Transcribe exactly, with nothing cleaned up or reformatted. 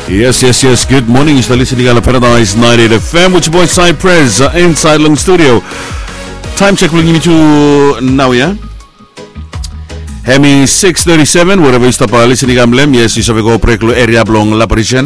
Yes, yes, yes. Good morning. You're listening to Paradise ninety-eight F M with your boy Cypress uh, inside Long Studio. Time check will give me to now, yeah? Hemi six thirty-seven, wherever you stop uh, listening, I'm Lem. Yes, you sabi ko preklo area blong la Parisian.